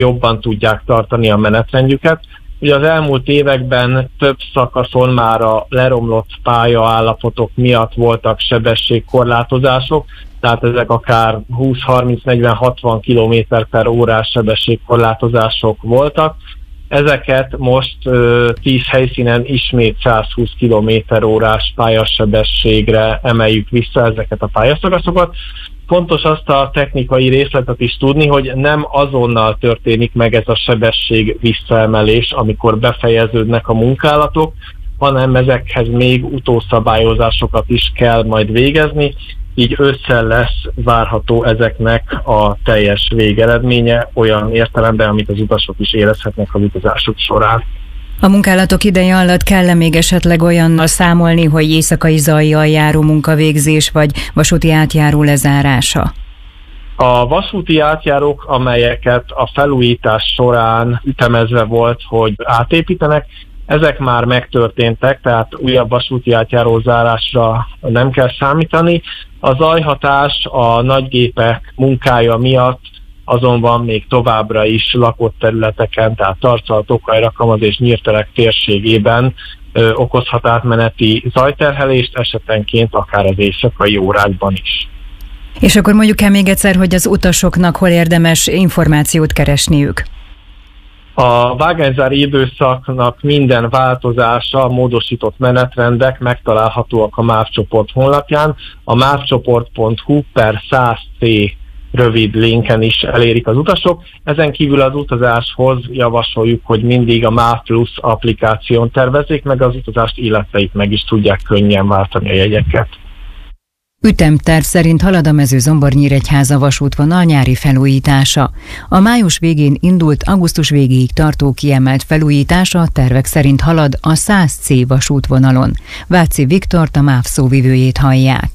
jobban tudják tartani a menetrendjüket. Ugye az elmúlt években több szakaszon már a leromlott pályaállapotok miatt voltak sebességkorlátozások, tehát ezek akár 20-30-40-60 km/h sebességkorlátozások voltak. Ezeket most 10 helyszínen ismét 120 km/h pályasebességre emeljük vissza ezeket a pályaszakaszokat. Fontos azt a technikai részletet is tudni, hogy nem azonnal történik meg ez a sebesség visszaemelés, amikor befejeződnek a munkálatok, hanem ezekhez még utószabályozásokat is kell majd végezni, így ősszel lesz várható ezeknek a teljes végeredménye olyan értelemben, amit az utasok is érezhetnek az utazásuk során. A munkálatok ideje alatt kell még esetleg olyannal számolni, hogy éjszakai zajjal járó munkavégzés vagy vasúti átjáró lezárása? A vasúti átjárók, amelyeket a felújítás során ütemezve volt, hogy átépítenek, ezek már megtörténtek, tehát újabb vasúti átjáró zárásra nem kell számítani. A zajhatás a nagygépek munkája miatt azonban még továbbra is lakott területeken, tehát Tarcal, Tokaj, Rakamaz és Nyírtelek térségében okozhat átmeneti zajterhelést, esetenként akár az éjszakai órákban is. És akkor mondjuk el még egyszer, hogy az utasoknak hol érdemes információt keresniük? A vágányzári időszaknak minden változása, módosított menetrendek megtalálhatóak a MÁV csoport honlapján. A mávcsoport.hu/100c rövid linken is elérik az utasok. Ezen kívül az utazáshoz javasoljuk, hogy mindig a MÁV Plus applikáción tervezzék meg az utazást, illetve itt meg is tudják könnyen váltani a jegyeket. Ütemterv szerint halad a Mezőzombor-Nyíregyháza vasútvonal nyári felújítása. A május végén indult, augusztus végéig tartó kiemelt felújítása tervek szerint halad a 100C vasútvonalon. Váci Viktort, a MÁV szóvivőjét hallják.